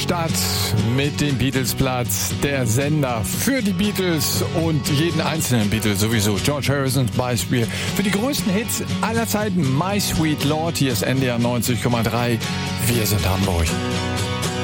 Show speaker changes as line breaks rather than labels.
Stadt mit dem Beatles-Platz, der Sender für die Beatles und jeden einzelnen Beatles sowieso. George Harrison zum Beispiel. Für die größten Hits aller Zeiten My Sweet Lord. Hier ist NDR 90,3. Wir sind Hamburg.